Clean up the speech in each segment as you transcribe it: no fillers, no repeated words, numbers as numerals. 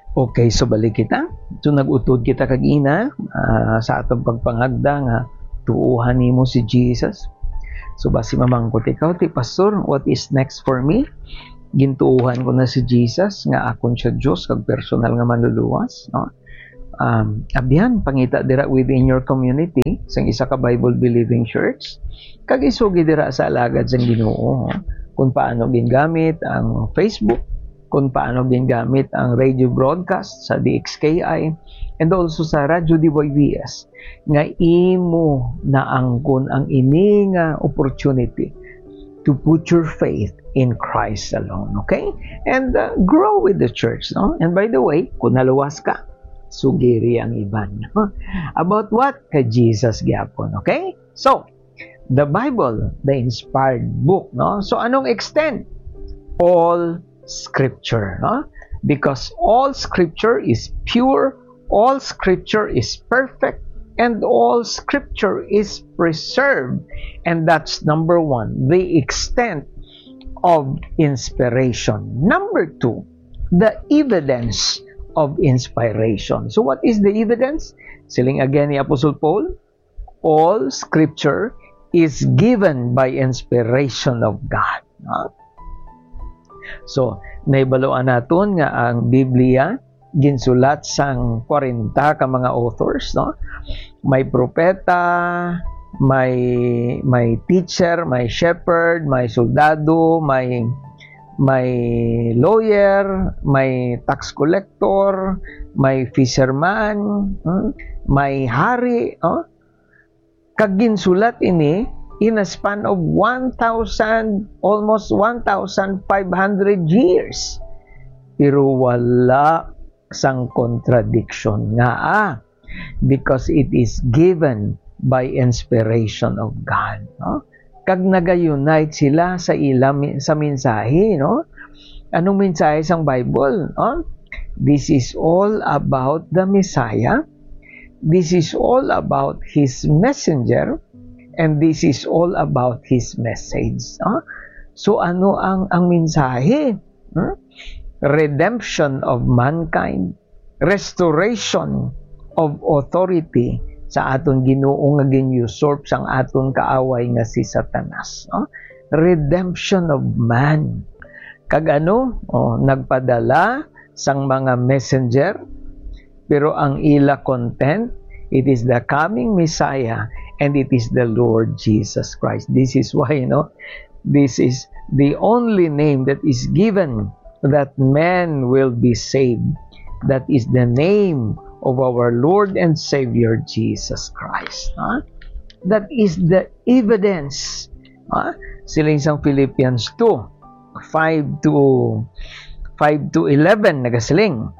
Okay, so balik kita. So nag-utod kita kagina sa atong pagpangagda nga tuuhan nimo si Jesus. So basi mamangkot ikaw ti pastor, what is next for me? Gintuuhan ko na si Jesus nga akon siya Dios kag personal nga manluluwas, no? Abyan pangita dira within your community sang isa ka Bible believing church kag isugi dira sa alagad sang Ginoo kung paano gingamit ang Facebook, kung paano gingamit ang radio broadcast sa DXKI and also sa Radyo DYBS nga imo naangkon ang ini nga opportunity to put your faith in Christ alone, okay? And grow with the church, no? And by the way, kung naluwas ka, sugiri ang iban, no? About what? Kay Jesus gyapon, okay? So, the Bible, the inspired book, no? So, anong extent? All Scripture, no? Because all Scripture is pure, all Scripture is perfect, and all Scripture is preserved. And that's number one, the extent of inspiration. Number two, the evidence of inspiration. So what is the evidence? Siling again ni Apostle Paul, all Scripture is given by inspiration of God. No? So, naibaloan naton nga ang Biblia ginsulat sang 40 ka mga authors, no? May propeta, may teacher, may shepherd, may soldado, may lawyer, may tax collector, may fisherman, may hari, kag ginsulat ini in a span of almost 1,500 years. Pero wala sang contradiction nga because it is given by inspiration of God, no? Kag naga-unite sila sa mensahe, no? Anong mensahe sang Bible, no? This is all about the Messiah. This is all about His messenger, and this is all about His message, no? So ano ang mensahe? Redemption of mankind, restoration of authority sa aton Ginoo nga gin-usurp sang aton kaaway nga si Satanas, no? Redemption of man. Kag nagpadala sang mga messenger, pero ang ila content, it is the coming Messiah and it is the Lord Jesus Christ. This is why, this is the only name that is given that man will be saved. That is the name of our Lord and Savior Jesus Christ. That is the evidence. Siling sang Philippians 2, 5 to 11, nagasiling.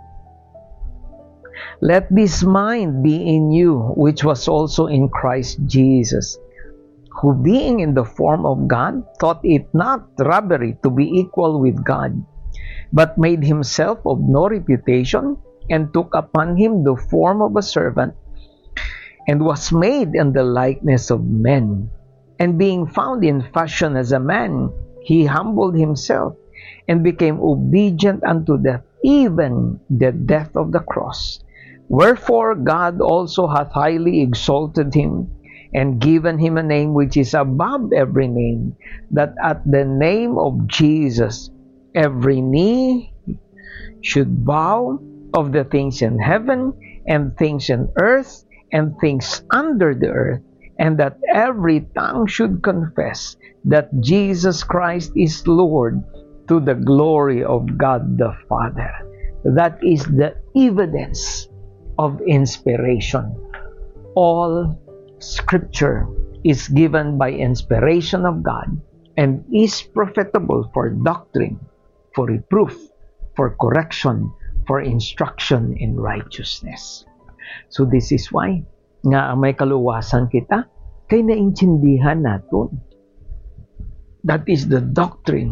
Let this mind be in you, which was also in Christ Jesus, who being in the form of God, thought it not robbery to be equal with God, but made himself of no reputation, and took upon him the form of a servant, and was made in the likeness of men. And being found in fashion as a man, he humbled himself, and became obedient unto death, even the death of the cross. Wherefore God also hath highly exalted him, and given him a name which is above every name, that at the name of Jesus every knee should bow, of the things in heaven, and things in earth, and things under the earth, and that every tongue should confess that Jesus Christ is Lord, to the glory of God the Father. That is the evidence of inspiration. All Scripture is given by inspiration of God and is profitable for doctrine, for reproof, for correction, for instruction in righteousness. So this is why nga may kaluwasan kita kay naintindihan naton. That is the doctrine.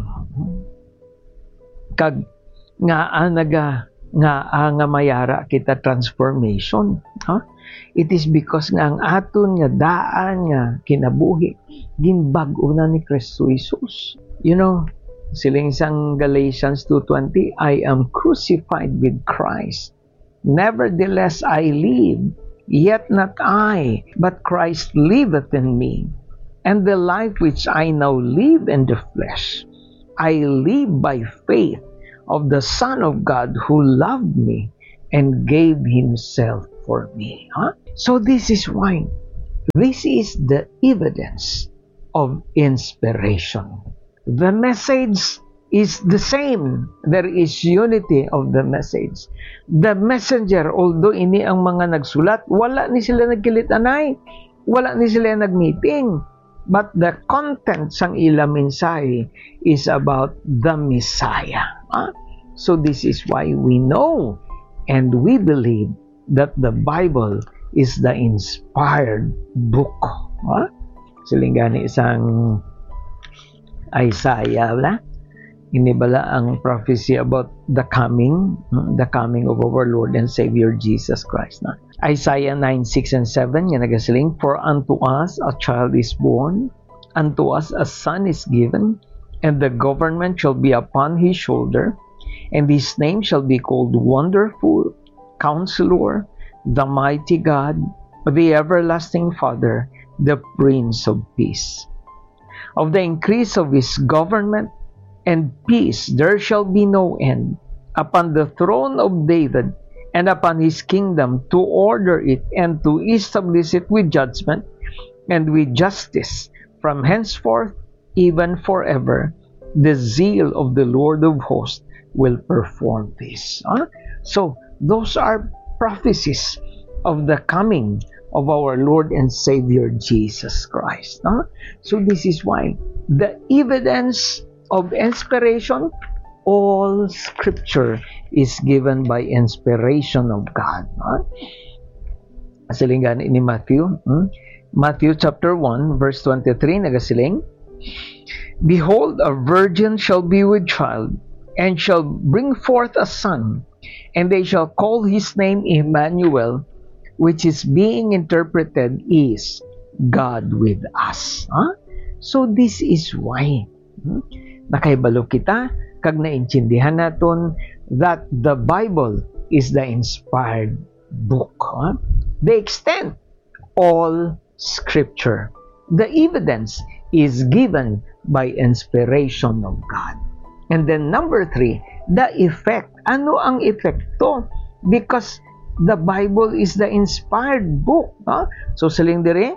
Kag nga mayara kita transformation, it is because nga ang aton nga daan nga kinabuhi ginbag-o na ni Kristo Jesus. Siling sang Galatians 2:20, I am crucified with Christ. Nevertheless I live, yet not I, but Christ liveth in me. And the life which I now live in the flesh, I live by faith of the Son of God who loved me and gave himself for me. So this is why, this is the evidence of inspiration. The message is the same. There is unity of the message. The messenger, although ini ang mga nagsulat, wala ni sila nagkilit-anay, wala ni sila nagmeeting. But the content sang ilang mensahe is about the Messiah. So this is why we know and we believe that the Bible is the inspired book. Silingani isang Isaiah, inibala ang prophecy about the coming of our Lord and Savior Jesus Christ. Isaiah 9:6 and 7, yan nagasiling, for unto us a child is born, unto us a son is given, and the government shall be upon his shoulder, and his name shall be called Wonderful, Counselor, the Mighty God, the Everlasting Father, the Prince of Peace. Of the increase of his government and peace there shall be no end, upon the throne of David and upon his kingdom, to order it and to establish it with judgment and with justice from henceforth even forever. The zeal of the Lord of hosts will perform this. So those are prophecies of the coming of our Lord and Savior Jesus Christ. So this is why the evidence of inspiration, all scripture is given by inspiration of God. Silingan ni Matthew. Matthew chapter 1 verse 23 nagasiling, behold, a virgin shall be with child, and shall bring forth a son, and they shall call his name Emmanuel, which is being interpreted is God with us. So this is why nakaibalo kita kag naintindihan naton that the Bible is the inspired book. The extent, all scripture. The evidence is given by inspiration of God. And then number 3, the effect. Ano ang epekto? Because the Bible is the inspired book. So saling dire,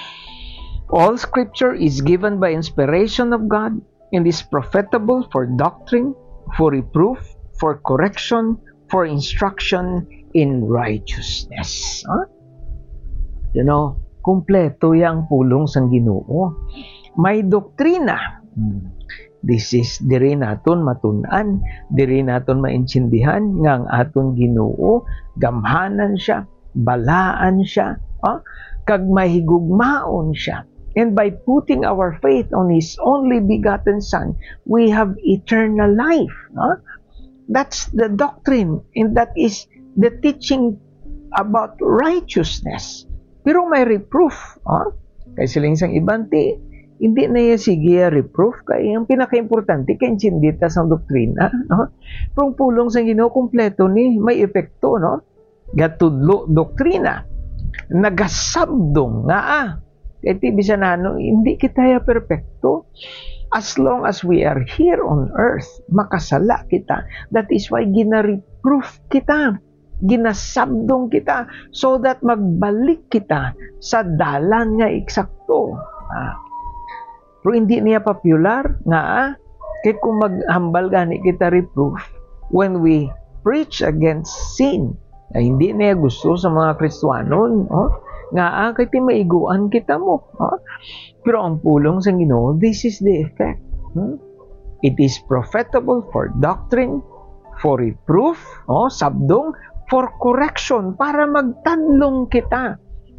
all scripture is given by inspiration of God and is profitable for doctrine, for reproof, for correction, for instruction in righteousness. You know, kumpleto yang pulong sang Ginoo. May doktrina. This is diri naton matun-an, diri naton maintindihan nga ang aton Ginoo gamhanan siya, balaan siya, kag mahigugmaon siya. And by putting our faith on His only begotten Son, we have eternal life. That's the doctrine, and that is the teaching about righteousness. Pero may reproof. Kaya siling sang ibanti, hindi na yan sige reproof. Kaya ang pinaka-importante, kaya insindita sa doktrina. Pero ang pulong sa Ginoo, kumpleto ni, may epekto. Gatudlo doktrina. Nagasabdong nga Kaya bisa na, hindi kita ya perfecto. As long as we are here on earth, makasala kita. That is why gina-reproof kita. Ginasabdong kita so that magbalik kita sa dalan nga eksakto. Pero hindi niya popular nga kahit kung maghambal gani kita reproof when we preach against sin. Hindi niya gusto sa mga Kristiyanon. Nga kahit maiguan kita mo. Pero ang pulong sa Ginoo, this is the effect. It is profitable for doctrine, for reproof, sabdong, for correction, para magtanlong kita.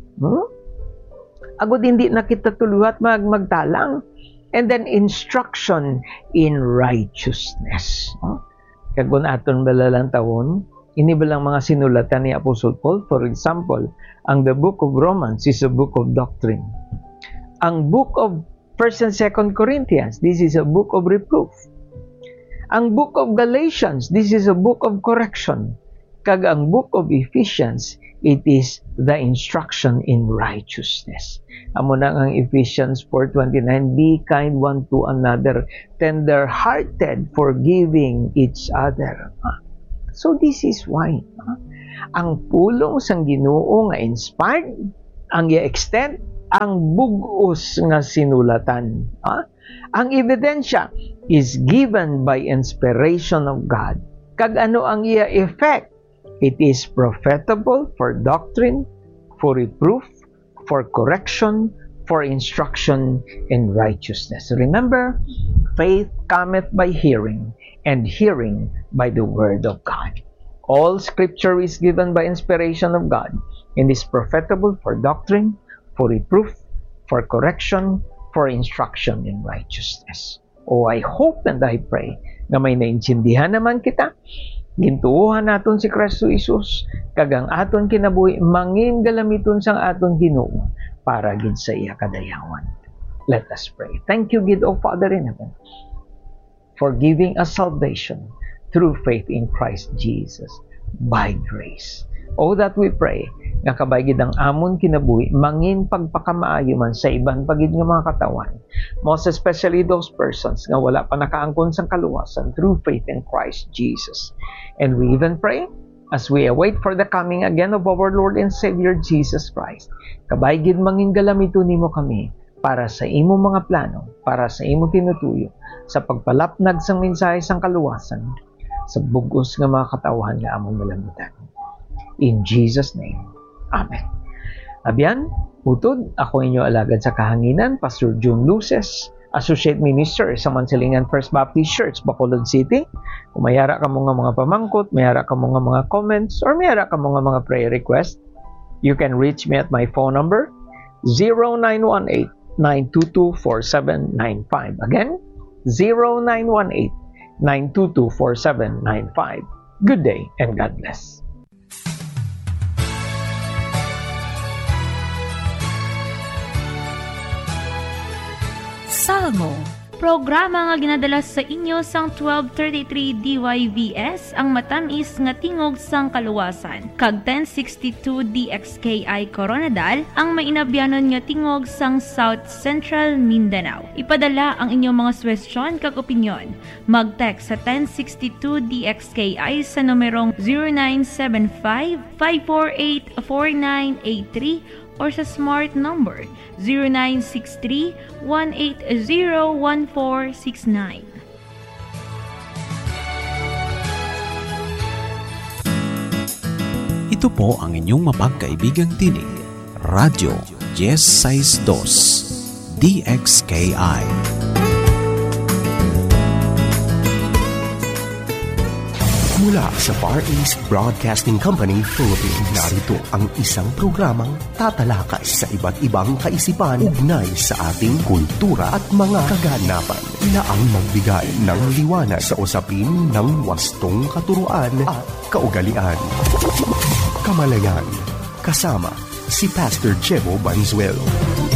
Agad hindi na kita tuluhat magtalang. And then instruction in righteousness. Kaya kung aton balalang taon, inibalang mga sinulatan ni Apostle Paul. For example, ang the book of Romans is a book of doctrine. Ang book of 1st and 2nd Corinthians, this is a book of reproof. Ang book of Galatians, this is a book of correction. Kag ang book of Ephesians, it is the instruction in righteousness. Amo na ang Ephesians 4:29, be kind one to another, tender-hearted, forgiving each other. So this is why ang pulong sang Ginoo nga inspired, ang i-extend ang bug-os nga sinulatan. Ang ebidensya is given by inspiration of God. Kag ano ang iya effect? It is profitable for doctrine, for reproof, for correction, for instruction in righteousness. Remember, faith cometh by hearing, and hearing by the word of God. All scripture is given by inspiration of God, and is profitable for doctrine, for reproof, for correction, for instruction in righteousness. I hope and I pray na may naintindihan naman kita. Gintuuhan naton si Kristo Jesus, kagang aton kinabuhi, mangin galamiton sang aton Ginoo, para gid sa iya kadayawan. Let us pray. Thank you, Gid, O Father in heaven, for giving us salvation through faith in Christ Jesus by grace. That we pray, nga kabaygid ang amon kinabuhi, mangin pagpakamaayo man sa iban pagid nga mga katawan, most especially those persons nga wala pa nakaangkon sang kaluwasan through faith in Christ Jesus. And we even pray, as we await for the coming again of our Lord and Savior Jesus Christ, kabaygid mangin galamito nimo kami para sa imo mga plano, para sa imo tinutuyo, sa pagpalapnag sang mensahe sang kaluwasan, sa bugos nga mga katawan nga amon malamitan. In Jesus' name, Amen. Abyan, utod, ako inyo alagad sa kahanginan, Pastor June Luces, Associate Minister sa Mansilingan First Baptist Church, Bacolod City. Kung mayara ka mga pamangkot, mayara ka mga comments, or mayara ka mga prayer request, you can reach me at my phone number, 0918-922-4795. Again, 0918-922-4795. Good day and God bless. Salmo, programa nga ginadala sa inyo sang 1233 DYVS, ang matamis nga tingog sang kaluwasan. Kag 1062 DXKI Coronadal, ang mainabyanon nga tingog sang South Central Mindanao. Ipadala ang inyong mga suwestyon kag opinyon. Mag-text sa 1062 DXKI sa numerong 0975-548-4983 or sa smart number 0963-180-1469. Ito po ang inyong mapagkaibigang tinig, Radyo 1062 DXKI. Mula sa Far East Broadcasting Company, Philippines, narito ang isang programang tatalakay sa iba't ibang kaisipan ugnay sa ating kultura at mga kaganapan na ang magbigay ng liwanag sa usapin ng wastong katuruan at kaugalian. Kamalayan, kasama si Pastor Jebo Banzuelo.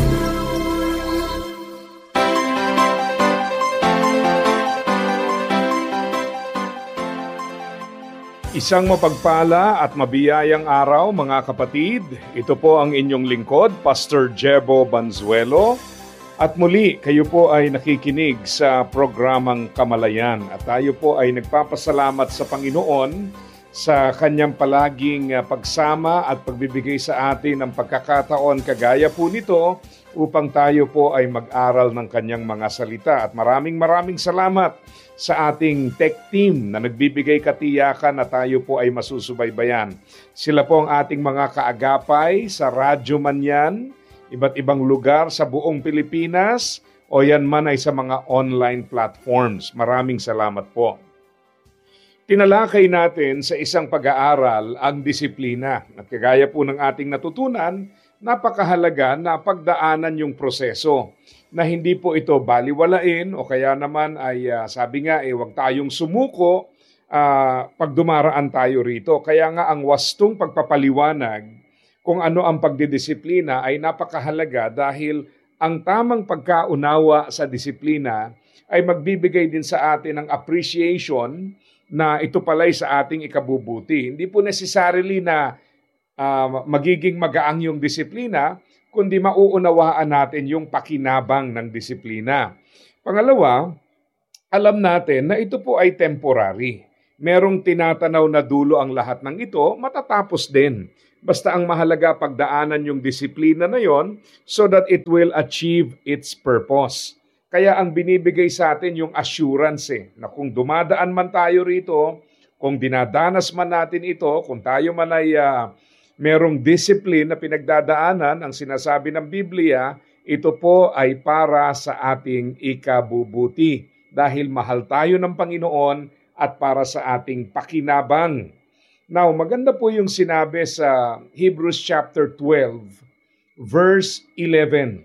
Isang mapagpala at mabiyayang araw mga kapatid. Ito po ang inyong lingkod, Pastor Jebo Banzuelo. At muli, kayo po ay nakikinig sa programang Kamalayan. At tayo po ay nagpapasalamat sa Panginoon sa kanyang palaging pagsama at pagbibigay sa atin ng pagkakataon kagaya po nito upang tayo po ay mag-aral ng kanyang mga salita. At maraming salamat sa ating tech team na nagbibigay katiyakan na tayo po ay masusubaybayan. Sila po ang ating mga kaagapay sa radyo man yan, iba't ibang lugar sa buong Pilipinas, o yan man ay sa mga online platforms. Maraming salamat po. Tinalakay natin sa isang pag-aaral ang disiplina. At kagaya po ng ating natutunan, napakahalaga na pagdaanan yung proseso na hindi po ito baliwalain o kaya naman ay sabi nga huwag tayong sumuko pag dumaraan tayo rito. Kaya nga ang wastong pagpapaliwanag kung ano ang pagdidisiplina ay napakahalaga dahil ang tamang pagkaunawa sa disiplina ay magbibigay din sa atin ng appreciation na ito pala'y sa ating ikabubuti. Hindi po necessarily na magiging magaang yung disiplina, kundi mauunawaan natin yung pakinabang ng disiplina. Pangalawa, alam natin na ito po ay temporary. Merong tinatanaw na dulo ang lahat ng ito, matatapos din. Basta ang mahalaga pagdaanan yung disiplina na yon so that it will achieve its purpose. Kaya ang binibigay sa atin yung assurance na kung dumadaan man tayo rito, kung dinadanas man natin ito, kung tayo man ay merong discipline na pinagdadaanan, ang sinasabi ng Biblia, ito po ay para sa ating ikabubuti. Dahil mahal tayo ng Panginoon at para sa ating pakinabang. Now, maganda po yung sinabi sa Hebrews chapter 12, verse 11.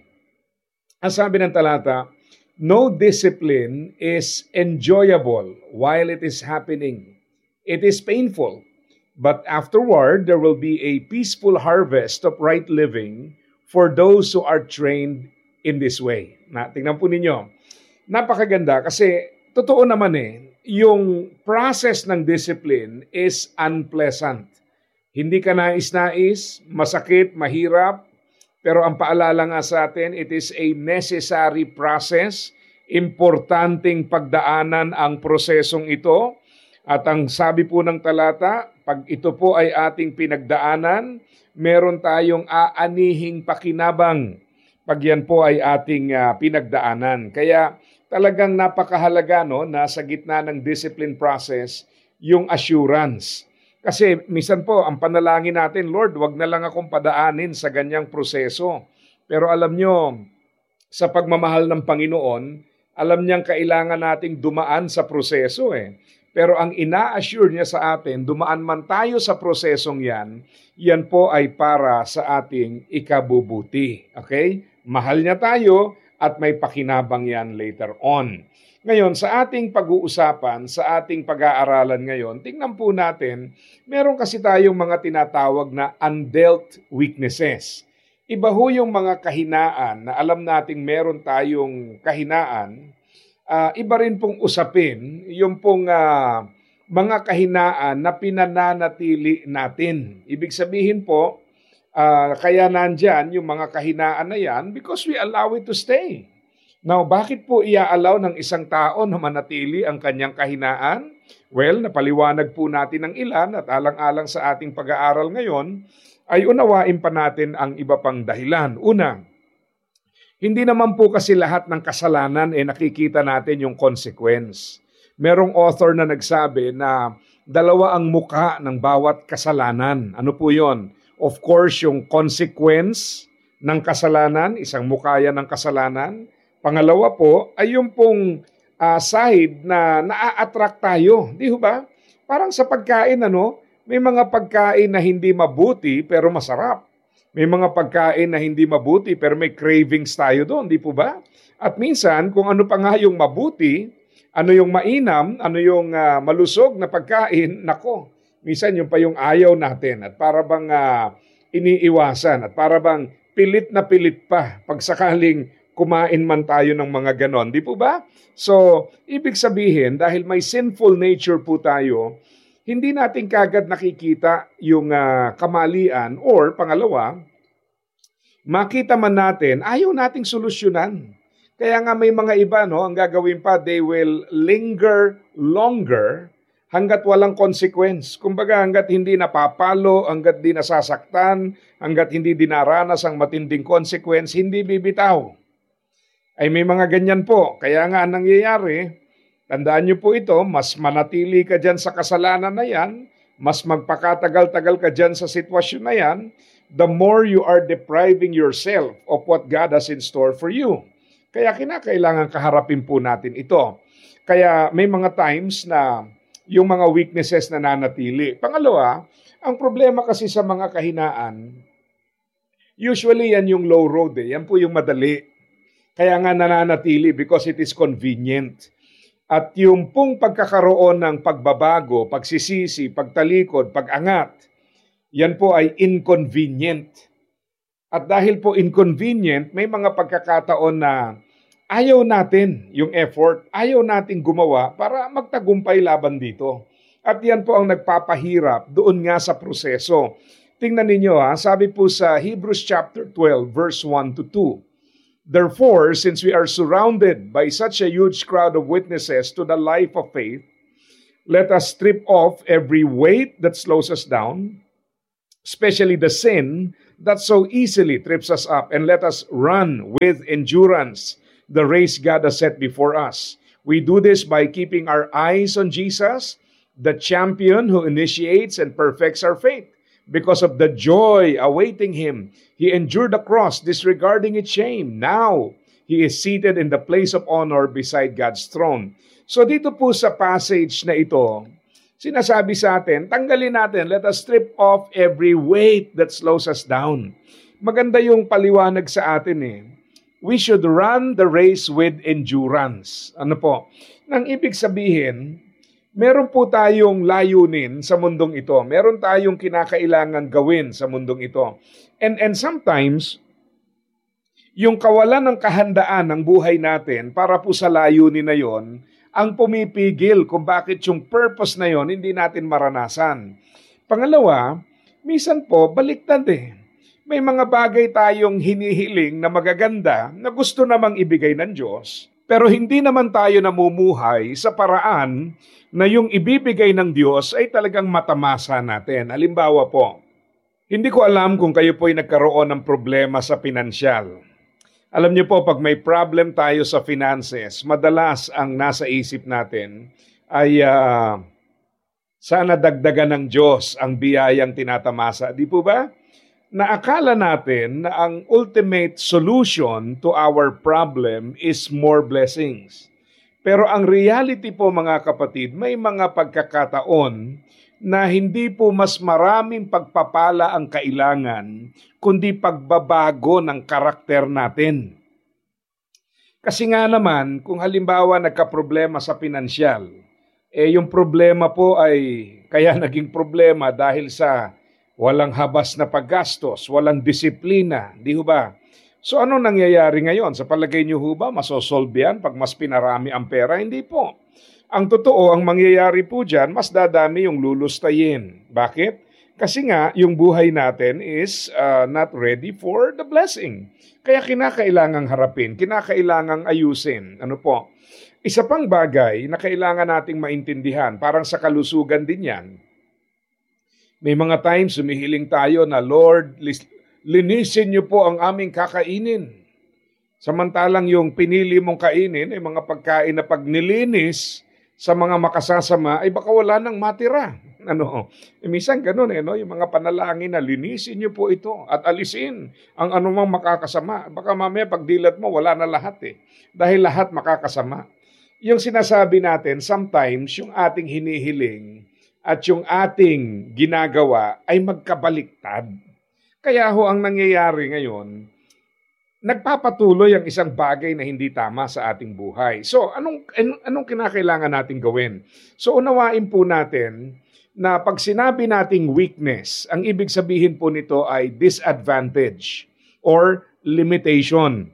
Ang sabi ng talata, no discipline is enjoyable while it is happening. It is painful, but afterward there will be a peaceful harvest of right living for those who are trained in this way. Tingnan po ninyo. Napakaganda kasi totoo naman yung process ng discipline is unpleasant. Hindi ka nais-nais, masakit, mahirap, pero ang paalala nga sa atin, it is a necessary process. Importanteng pagdaanan ang prosesong ito. At ang sabi po ng talata, pag ito po ay ating pinagdaanan, meron tayong aanihing pakinabang. Pag yan po ay ating pinagdaanan. Kaya talagang napakahalaga na sa gitna ng discipline process, yung assurance. Kasi minsan po, ang panalangin natin, Lord, wag na lang akong padaanin sa ganyang proseso. Pero alam nyo, sa pagmamahal ng Panginoon, alam niyang kailangan nating dumaan sa proseso Pero ang ina-assure niya sa atin, dumaan man tayo sa prosesong yan po ay para sa ating ikabubuti. Okay? Mahal niya tayo, at may pakinabang yan later on. Ngayon, sa ating pag-uusapan, sa ating pag-aaralan ngayon, tingnan po natin, meron kasi tayong mga tinatawag na undealt weaknesses. Iba ho yung mga kahinaan na alam nating meron tayong kahinaan. Iba rin pong usapin, yung pong mga kahinaan na pinananatili natin. Ibig sabihin po, kaya nandyan yung mga kahinaan na yan because we allow it to stay. Now, bakit po ia-allow ng isang tao na manatili ang kanyang kahinaan? Well, napaliwanag po natin ng ilan at alang-alang sa ating pag-aaral ngayon, ay unawain pa natin ang iba pang dahilan. Una, hindi naman po kasi lahat ng kasalanan nakikita natin yung consequence. Merong author na nagsabi na dalawa ang muka ng bawat kasalanan. Ano po yon? Of course, yung consequence ng kasalanan, isang mukha yan ng kasalanan. Pangalawa po, ay yung pong side na naa-attract tayo. Di ba? Parang sa pagkain, may mga pagkain na hindi mabuti pero masarap. May mga pagkain na hindi mabuti pero may cravings tayo doon. Di po ba? At minsan, kung ano pa nga yung mabuti, ano yung mainam, ano yung malusog na pagkain, nako. Minsan yung pa yung ayaw natin at para bang iniiwasan at para bang pilit na pilit pa pag sakaling kumain man tayo ng mga ganon. Di po ba? So, ibig sabihin, dahil may sinful nature po tayo, hindi natin kagad nakikita yung kamalian or pangalawa, makita man natin, ayaw nating solusyonan. Kaya nga may mga iba, ang gagawin pa, they will linger longer hanggat walang consequence. Kumbaga hanggat hindi napapalo, hanggat di nasasaktan, hanggat hindi dinaranas ang matinding consequence, hindi bibitaw. Ay may mga ganyan po. Kaya nga nangyayari, tandaan niyo po ito, mas manatili ka dyan sa kasalanan na yan, mas magpakatagal-tagal ka dyan sa sitwasyon na yan, the more you are depriving yourself of what God has in store for you. Kaya kinakailangan kaharapin po natin ito. Kaya may mga times na yung mga weaknesses na nanatili. Pangalawa, ang problema kasi sa mga kahinaan, usually yan yung low road Yan po yung madali. Kaya nga nananatili because it is convenient. At yung pong pagkakaroon ng pagbabago, pagsisisi, pagtalikod, pagangat, yan po ay inconvenient. At dahil po inconvenient, may mga pagkakataon na ayaw natin yung effort, ayaw natin gumawa para magtagumpay laban dito. At yan po ang nagpapahirap doon nga sa proseso. Tingnan ninyo sabi po sa Hebrews chapter 12 verse 1 to 2. Therefore, since we are surrounded by such a huge crowd of witnesses to the life of faith, let us strip off every weight that slows us down, especially the sin that so easily trips us up, and let us run with endurance the race God has set before us. We do this by keeping our eyes on Jesus, the champion who initiates and perfects our faith. Because of the joy awaiting him, he endured the cross, disregarding its shame. Now, he is seated in the place of honor beside God's throne. So dito po sa passage na ito, sinasabi sa atin, tanggalin natin, let us strip off every weight that slows us down. Maganda yung paliwanag sa atin We should run the race with endurance. Ano po? Nang ibig sabihin, meron po tayong layunin sa mundong ito. Meron tayong kinakailangan gawin sa mundong ito. And sometimes, yung kawalan ng kahandaan ng buhay natin para po sa layunin na yon, ang pumipigil kung bakit yung purpose na yon hindi natin maranasan. Pangalawa, minsan po baliktad May mga bagay tayong hinihiling na magaganda na gusto namang ibigay ng Diyos, pero hindi naman tayo namumuhay sa paraan na yung ibibigay ng Diyos ay talagang matamasa natin. Halimbawa po, hindi ko alam kung kayo po ay nagkaroon ng problema sa pinansyal. Alam niyo po, pag may problem tayo sa finances, madalas ang nasa isip natin ay sana dagdagan ng Diyos ang biyayang tinatamasa. Di po ba? Naakala natin na ang ultimate solution to our problem is more blessings. Pero ang reality po mga kapatid, may mga pagkakataon na hindi po mas maraming pagpapala ang kailangan, kundi pagbabago ng karakter natin. Kasi nga naman, kung halimbawa nagkaproblema sa pinansyal, yung problema po ay kaya naging problema dahil sa walang habas na paggastos, walang disiplina, di ho ba? So ano nangyayari ngayon? Sa palagay niyo ho ba, masosolve yan pag mas pinarami ang pera? Hindi po. Ang totoo, ang mangyayari po dyan, mas dadami yung lulustayin. Bakit? Kasi nga, yung buhay natin is not ready for the blessing. Kaya kinakailangang harapin, kinakailangang ayusin. Ano po? Isa pang bagay na kailangan nating maintindihan, parang sa kalusugan din yan. May mga times humihiling tayo na, Lord, linisin niyo po ang aming kakainin. Samantalang yung pinili mong kainin ay mga pagkain na pag nilinis sa mga makasasama ay baka wala nang matira. Minsan ganun yung mga panalangin na linisin niyo po ito at alisin ang anumang makakasama. Baka mamaya pagdilat mo wala na lahat dahil lahat makakasama. Yung sinasabi natin, sometimes yung ating hinihiling at yung ating ginagawa ay magkabaliktad. Kaya ho ang nangyayari ngayon, nagpapatuloy ang isang bagay na hindi tama sa ating buhay. So, anong kinakailangan nating gawin? So, unawain po natin na pag sinabi nating weakness, ang ibig sabihin po nito ay disadvantage or limitation.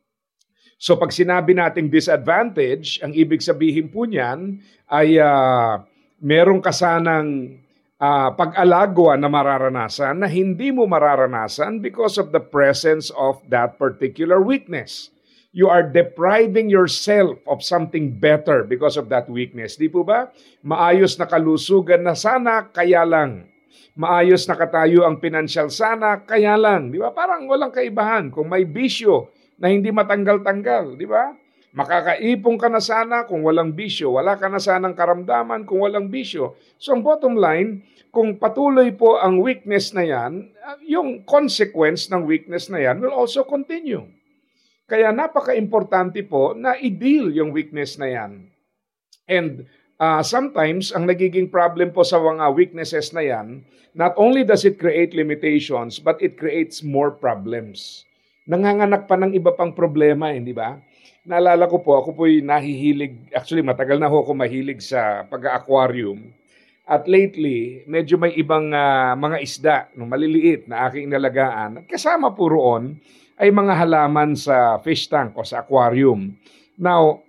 So, pag sinabi nating disadvantage, ang ibig sabihin po niyan ay meron ka sanang pag-alagwa na mararanasan na hindi mo mararanasan because of the presence of that particular weakness. You are depriving yourself of something better because of that weakness. Di po ba? Maayos na kalusugan na sana, kaya lang. Maayos na katayo ang pinansyal sana, kaya lang. Di ba? Parang walang kaibahan. Kung may bisyo na hindi matanggal-tanggal, di ba? Makakaipong ka na sana kung walang bisyo. Wala ka na sanang karamdaman kung walang bisyo. So ang bottom line, kung patuloy po ang weakness na yan, yung consequence ng weakness na yan will also continue. Kaya napaka-importante po na i-deal yung weakness na yan. And sometimes, ang nagiging problem po sa mga weaknesses na yan, not only does it create limitations, but it creates more problems. Nanganganak pa ng iba pang problema, hindi ba? Naalala ko po, ako po'y nahihilig, actually matagal na ako mahilig sa pag-aquarium. At lately, medyo may ibang mga isda, maliliit na aking inalagaan. Kasama po roon ay mga halaman sa fish tank o sa aquarium. Now,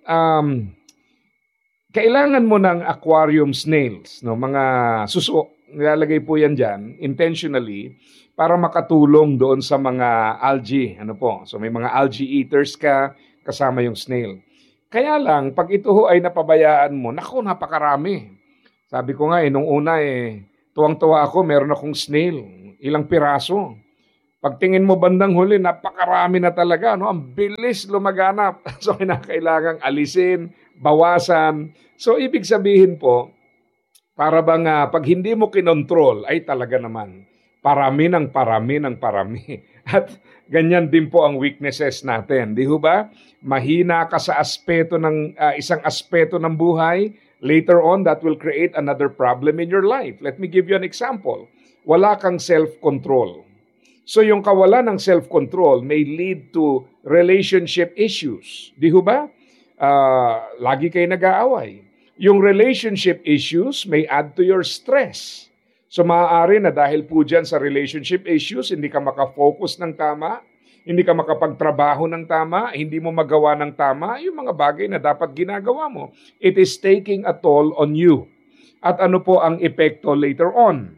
kailangan mo ng aquarium snails, no? Mga suso, nilalagay po yan dyan intentionally para makatulong doon sa mga algae. So may mga algae eaters ka kasama yung snail. Kaya lang, pag ito ho ay napabayaan mo, naku, napakarami. Sabi ko nga nung una tuwang-tuwa ako, meron akong snail, ilang piraso. Pagtingin mo bandang huli, napakarami na talaga, no? Ang bilis lumaganap. So kinakailangang alisin, bawasan. So ibig sabihin po, para bang pag hindi mo kinontrol, ay talaga naman, parami ng parami. At ganyan din po ang weaknesses natin. Di ho ba? Mahina ka sa aspeto ng isang aspeto ng buhay, later on that will create another problem in your life. Let me give you an example. Wala kang self-control. So yung kawalan ng self-control may lead to relationship issues. Di ho ba? Lagi kayo nag-aaway. Yung relationship issues may add to your stress. So maaari na dahil po dyan sa relationship issues, hindi ka makafocus ng tama, hindi ka makapagtrabaho ng tama, hindi mo magawa ng tama, yung mga bagay na dapat ginagawa mo. It is taking a toll on you. At ano po ang epekto later on?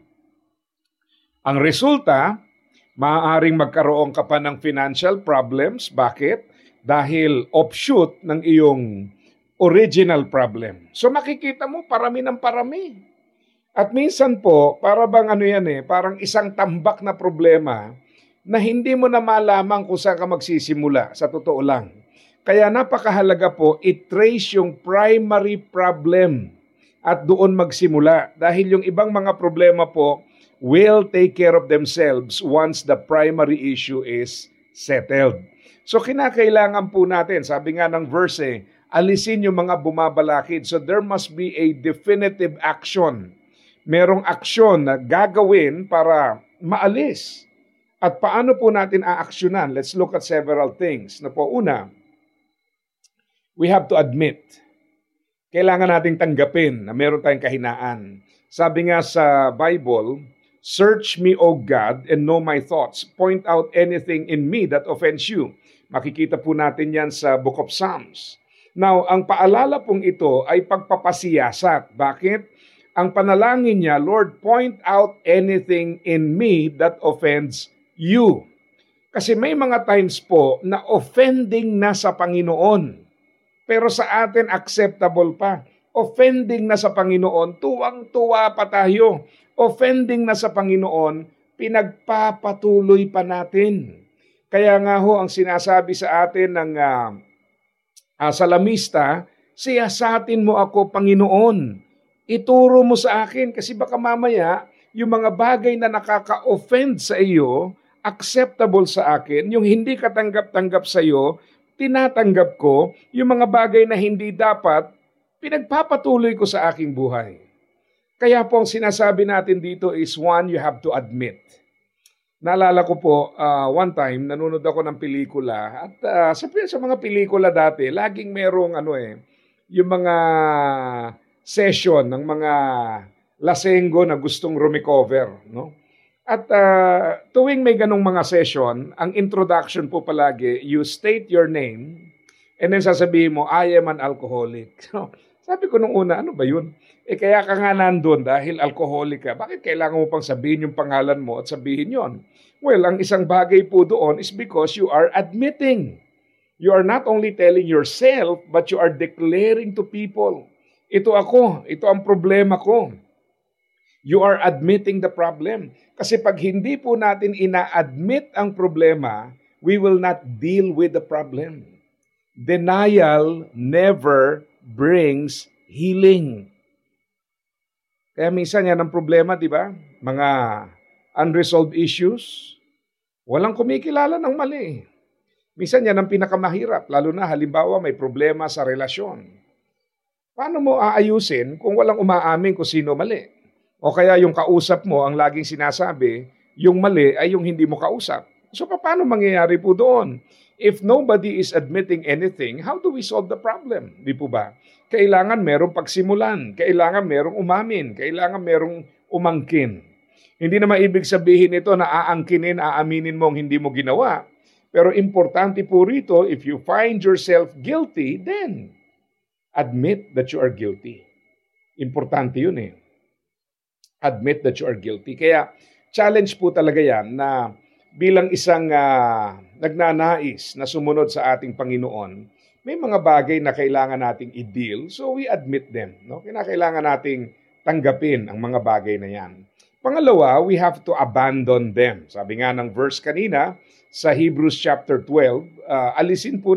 Ang resulta, maaaring magkaroon ka pa ng financial problems. Bakit? Dahil offshoot ng iyong original problem. So makikita mo, parami ng parami. At minsan po, para bang parang isang tambak na problema na hindi mo na malaman kung saan ka magsisimula, sa totoo lang. Kaya napakahalaga po, i-trace yung primary problem at doon magsimula. Dahil yung ibang mga problema po will take care of themselves once the primary issue is settled. So kinakailangan po natin, sabi nga ng verse, alisin yung mga bumabalakid. So there must be a definitive action. Merong aksyon na gagawin para maalis. At paano po natin aaksyonan? Let's look at several things. Una, we have to admit. Kailangan nating tanggapin na meron tayong kahinaan. Sabi nga sa Bible, search me, O God, and know my thoughts. Point out anything in me that offends you. Makikita po natin yan sa Book of Psalms. Now, ang paalala pong ito ay pagpapasiyasat. Bakit? Ang panalangin niya, Lord, point out anything in me that offends you. Kasi may mga times po na offending na sa Panginoon. Pero sa atin, acceptable pa. Offending na sa Panginoon, tuwang-tuwa pa tayo. Offending na sa Panginoon, pinagpapatuloy pa natin. Kaya nga ho, ang sinasabi sa atin ng salamista, siyasatin mo ako, Panginoon. Ituro mo sa akin kasi baka mamaya yung mga bagay na nakaka-offend sa iyo, acceptable sa akin, yung hindi katanggap-tanggap sa iyo, tinatanggap ko, yung mga bagay na hindi dapat, pinagpapatuloy ko sa aking buhay. Kaya po ang sinasabi natin dito is one, you have to admit. Naalala ko po, one time, nanonood ako ng pelikula. At sa mga pelikula dati, laging merong yung mga session ng mga lasenggo na gustong rumecover. No? At tuwing may ganong mga session, ang introduction po palagi, you state your name, and then sasabihin mo, I am an alcoholic. So, sabi ko nung una, ano ba yun? Kaya ka nga nandun dahil alcoholic ka. Bakit kailangan mo pang sabihin yung pangalan mo at sabihin yon? Well, ang isang bagay po doon is because you are admitting. You are not only telling yourself, but you are declaring to people, ito ako, ito ang problema ko. You are admitting the problem. Kasi pag hindi po natin ina-admit ang problema, we will not deal with the problem. Denial never brings healing. Kaya minsan yan ang problema, di ba? Mga unresolved issues, walang kumikilala ng mali. Minsan yan ang pinakamahirap, lalo na halimbawa may problema sa relasyon. Paano mo aayusin kung walang umaamin kung sino mali? O kaya yung kausap mo ang laging sinasabi, yung mali ay yung hindi mo kausap. So paano mangyayari po doon? If nobody is admitting anything, how do we solve the problem? Di po ba? Kailangan merong pagsimulan, kailangan merong umamin, kailangan merong umangkin. Hindi naman ibig sabihin ito na aangkinin, aaminin mo ang hindi mo ginawa. Pero importante po rito, if you find yourself guilty, then admit that you are guilty. Importante yun eh. Admit that you are guilty. Kaya challenge po talaga yan na bilang isang nagnanais na sumunod sa ating Panginoon, may mga bagay na kailangan nating i-deal, so we admit them. No? Kailangan nating tanggapin ang mga bagay na yan. Pangalawa, we have to abandon them. Sabi nga ng verse kanina sa Hebrews chapter 12, alisin po